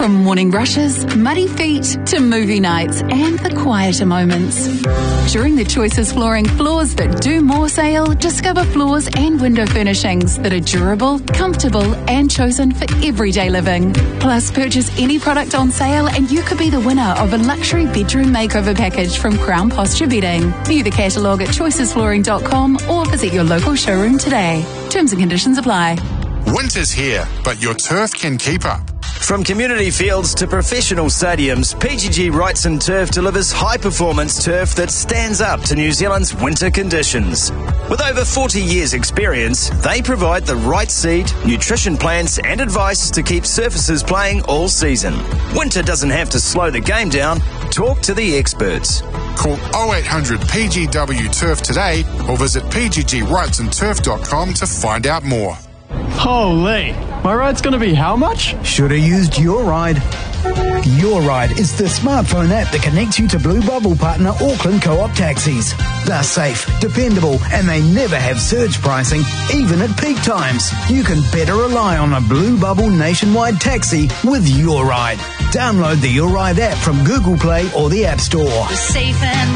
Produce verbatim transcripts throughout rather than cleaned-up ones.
From morning rushes, muddy feet, to movie nights and the quieter moments. During the Choices Flooring Floors That Do More sale, discover floors and window furnishings that are durable, comfortable and chosen for everyday living. Plus, purchase any product on sale and you could be the winner of a luxury bedroom makeover package from Crown Posture Bedding. View the catalogue at choices flooring dot com or visit your local showroom today. Terms and conditions apply. Winter's here, but your turf can keep up. From community fields to professional stadiums, P G G Wrights and Turf delivers high-performance turf that stands up to New Zealand's winter conditions. With over forty years' experience, they provide the right seed, nutrition plans and advice to keep surfaces playing all season. Winter doesn't have to slow the game down. Talk to the experts. Call oh eight hundred P G W Turf today or visit p g g wrights and turf dot com to find out more. Holy, my ride's going to be how much? Should have used Your Ride. Your Ride is the smartphone app that connects you to Blue Bubble partner Auckland Co-op taxis. They're safe, dependable, and they never have surge pricing, even at peak times. You can better rely on a Blue Bubble nationwide taxi with Your Ride. Download the Your Ride app from Google Play or the App Store. We're safe and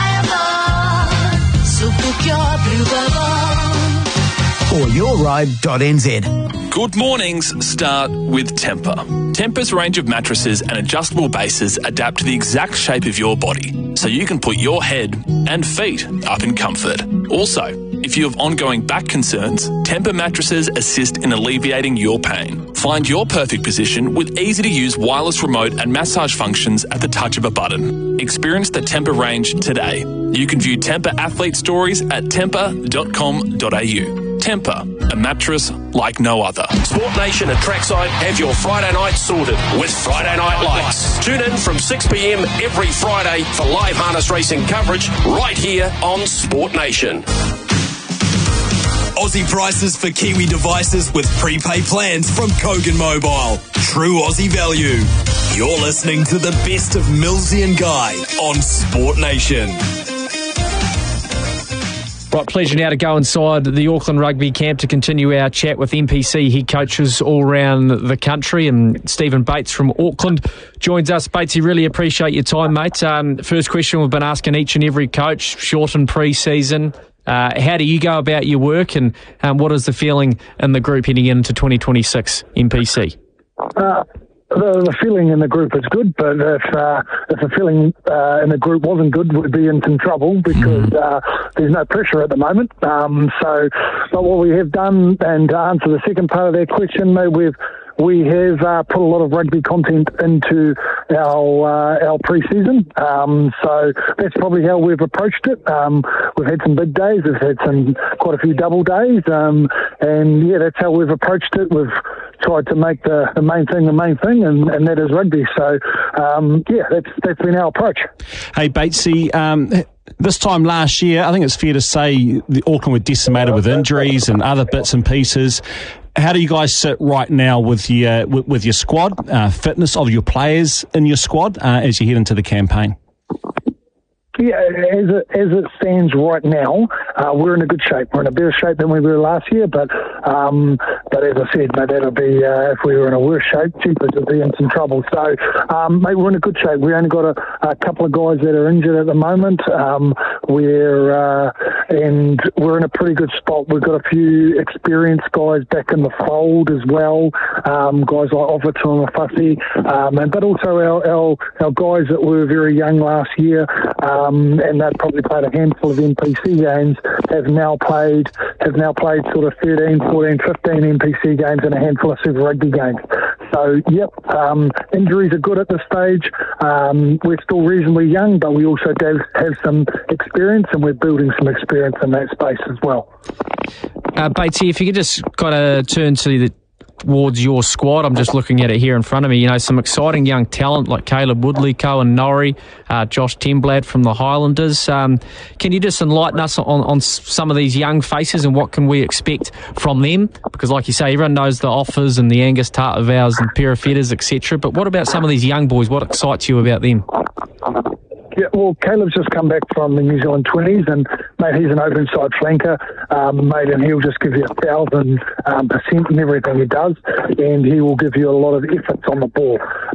reliable, so book your Blue Bubble. Or your ride dot n z. Good mornings start with Tempur. Tempur's range of mattresses and adjustable bases adapt to the exact shape of your body, so you can put your head and feet up in comfort. Also, if you have ongoing back concerns, Tempur mattresses assist in alleviating your pain. Find your perfect position with easy-to-use wireless remote and massage functions at the touch of a button. Experience the Tempur range today. You can view Tempur athlete stories at tempur dot com dot a u. Tempur, a mattress like no other. Sport Nation and Trackside have your Friday night sorted with Friday Night Lights. Tune in from six p m every Friday for live harness racing coverage right here on Sport Nation. Aussie prices for Kiwi devices with prepaid plans from Kogan Mobile. True Aussie value. You're listening to the best of Millsy and Guy on Sport Nation. Right, pleasure now to go inside the Auckland Rugby camp to continue our chat with N P C head coaches all around the country. And Stephen Bates from Auckland joins us. Batesy, really appreciate your time, mate. Um, first question we've been asking each and every coach, shortened pre-season. Uh, how do you go about your work, and um, what is the feeling in the group heading into twenty twenty-six N P C? Uh, the, the feeling in the group is good, but if uh, if the feeling uh, in the group wasn't good, we'd be in some trouble because uh, there's no pressure at the moment. Um, so, but what we have done, and to answer the second part of that question, mate, we've We have uh, put a lot of rugby content into our uh, our pre-season, um, so that's probably how we've approached it. Um, we've had some big days, we've had some quite a few double days, um, and yeah, that's how we've approached it. We've tried to make the, the main thing the main thing, and, and that is rugby. So um, yeah, that's that's been our approach. Hey Batesy, um, this time last year, I think it's fair to say the Auckland were decimated with injuries and other bits and pieces. How do you guys sit right now with your with, with your squad, uh, fitness of your players in your squad uh, as you head into the campaign? Yeah, as it, as it stands right now, uh, we're in a good shape. We're in a better shape than we were last year, but um, but as I said, mate, that'll be uh, if we were in a worse shape, Jeepers would be in some trouble. So, um, mate, we're in a good shape. We only got a, a couple of guys that are injured at the moment. Um, we're uh, and we're in a pretty good spot. We've got a few experienced guys back in the fold as well. Um, guys like Offerton and Fussy, um, and but also our, our our guys that were very young last year. Um, Um, and they've probably played a handful of N P C games, have now played have now played sort of thirteen, fourteen, fifteen N P C games and a handful of Super Rugby games. So, yep, um, injuries are good at this stage. Um, we're still reasonably young, but we also have, have some experience, and we're building some experience in that space as well. Uh, Batesy, if you could just kind of turn to the towards your squad. I'm just looking at it here in front of me. You know, some exciting young talent like Caleb Woodley, Cohen Norrie, uh, Josh Temblad from the Highlanders. Um, can you just enlighten us on, on some of these young faces and what can we expect from them? Because like you say, everyone knows the Offers and the Angus Tartavals and Perifetas, et cetera. But what about some of these young boys? What excites you about them? Yeah, well, Caleb's just come back from the New Zealand twenties, and mate, he's an open side flanker, um, mate, and he'll just give you a thousand um, percent in everything he does, and he will give you a lot of efforts on the ball.